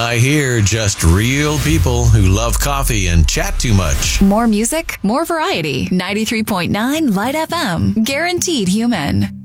I hear just real people who love coffee and chat too much. More music, more variety. 93.9 Light FM. Guaranteed human.